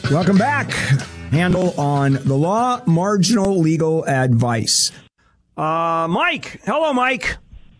Welcome back. Handle on the law, marginal legal advice. Mike. Hello, Mike.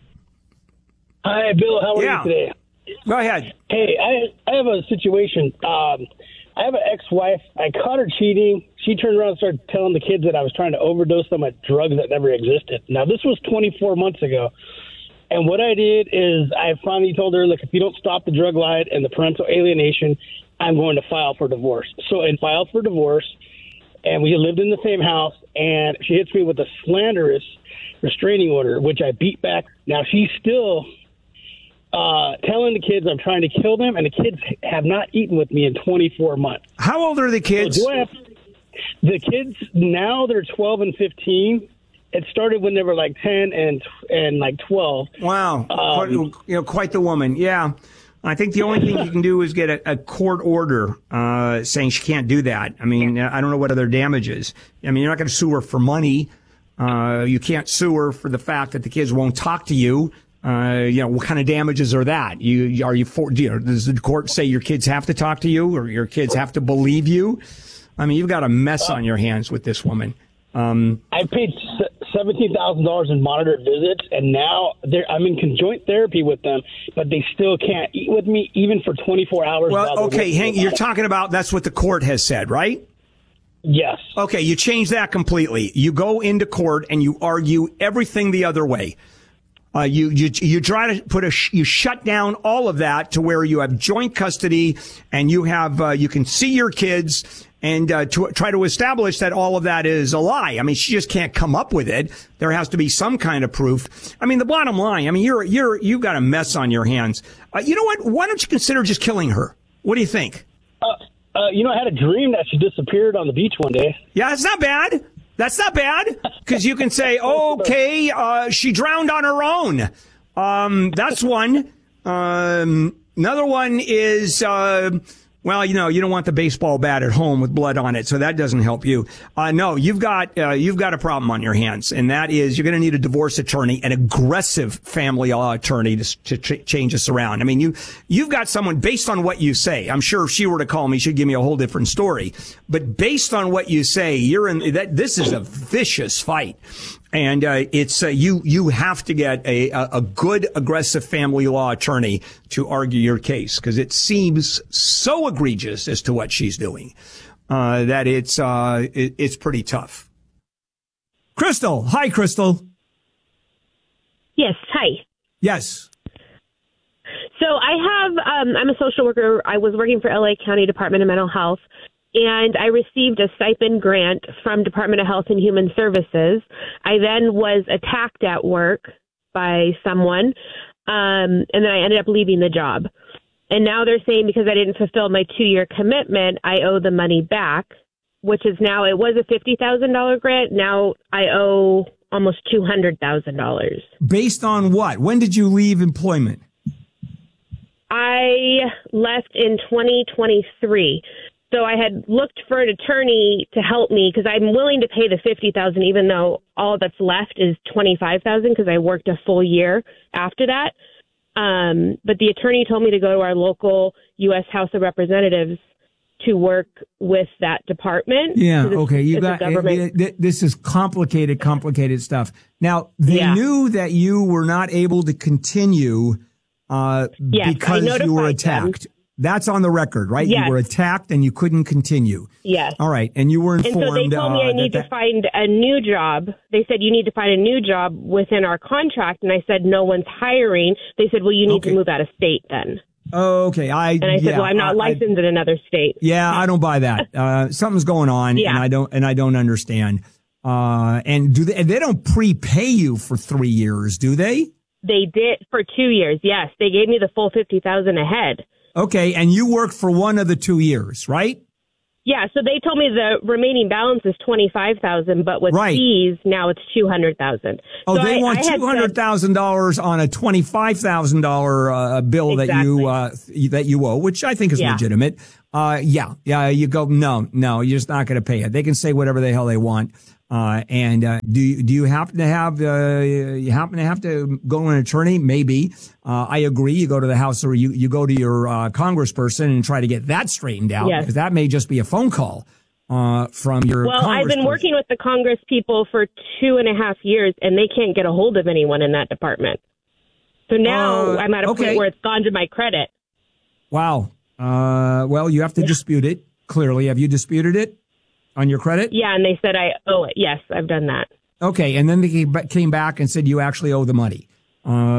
Hi, Bill. How are you today? Go ahead. Hey, I have a situation. I have an ex-wife. I caught her cheating. She turned around and started telling the kids that I was trying to overdose them with drugs that never existed. Now, this was 24 months ago. And what I did is I finally told her, look, if you don't stop the drug lie and the parental alienation, I'm going to file for divorce. So I filed for divorce, and we lived in the same house, and she hits me with a slanderous restraining order, which I beat back. Now, she's still telling the kids I'm trying to kill them, and the kids have not eaten with me in 24 months. How old are the kids? So the kids, now they're 12 and 15. It started when they were like 10 and like 12. Wow. Quite the woman. Yeah. I think the only thing you can do is get a court order saying she can't do that. I mean, I don't know what other damages. I mean, you're not going to sue her for money. You can't sue her for the fact that the kids won't talk to you. What kind of damages are that? Does the court say your kids have to talk to you or your kids have to believe you? I mean, you've got a mess on your hands with this woman. I paid $17,000 in monitored visits, and now I'm in conjoint therapy with them, but they still can't eat with me even for 24 hours. Well, okay, Hank, you're talking about that's what the court has said, right? Yes. Okay, you change that completely. You go into court and you argue everything the other way. You try to you shut down all of that to where you have joint custody and you have you can see your kids. And to try to establish that all of that is a lie. I mean, she just can't come up with it. There has to be some kind of proof. I mean, the bottom line. I mean, you've got a mess on your hands. You know what? Why don't you consider just killing her? What do you think? I had a dream that she disappeared on the beach one day. Yeah, that's not bad. That's not bad because you can say, okay, she drowned on her own. That's one. Another one is. Well, you don't want the baseball bat at home with blood on it, so that doesn't help you. No, you've got a problem on your hands, and that is you're going to need a divorce attorney, an aggressive family law attorney to change this around. I mean, you've got someone based on what you say. I'm sure if she were to call me, she'd give me a whole different story. But based on what you say, you're in that. This is a vicious fight. And it's you have to get a good aggressive family law attorney to argue your case because it seems so egregious as to what she's doing that it's pretty tough. Crystal, hi, Crystal. Yes, hi. Yes. So I have I'm a social worker. I was working for LA County Department of Mental Health. And I received a stipend grant from Department of Health and Human Services. I then was attacked at work by someone, and then I ended up leaving the job. And now they're saying because I didn't fulfill my 2-year commitment, I owe the money back, which is now, it was a $50,000 grant. Now I owe almost $200,000. Based on what? When did you leave employment? I left in 2023. So I had looked for an attorney to help me because I'm willing to pay the $50,000, even though all that's left is $25,000 because I worked a full year after that. But the attorney told me to go to our local U.S. House of Representatives to work with that department. Yeah. Okay. You got this is complicated stuff. Now they knew that you were not able to continue because you were attacked. Them. That's on the record, right? Yes. You were attacked and you couldn't continue. Yes. All right. And you were informed. And so they told me I need to find a new job. They said, you need to find a new job within our contract. And I said, no one's hiring. They said, well, you need to move out of state then. Okay. And I said, well, I'm not licensed in another state. Yeah, I don't buy that. Something's going on and I don't understand. And they don't prepay you for 3 years, do they? They did for 2 years. Yes. They gave me the full $50,000 ahead. Okay, and you worked for one of the 2 years, right? Yeah, so they told me the remaining balance is $25,000, but with fees now it's $200,000. Oh, so they want $200,000 on a $25,000 bill that you owe, which I think is legitimate. You go, no, you're just not going to pay it. They can say whatever the hell they want. Do you happen to have to go to an attorney? Maybe. I agree. You go to the House or you go to your congressperson and try to get that straightened out, because that may just be a phone call from your. Well, I've been working with the Congress people for 2.5 years, and they can't get a hold of anyone in that department. So now I'm at a point where it's gone to my credit. Wow. Well, you have to dispute it. Clearly, have you disputed it on your credit? Yeah, and they said I owe it. Yes, I've done that. Okay, and then they came back and said you actually owe the money.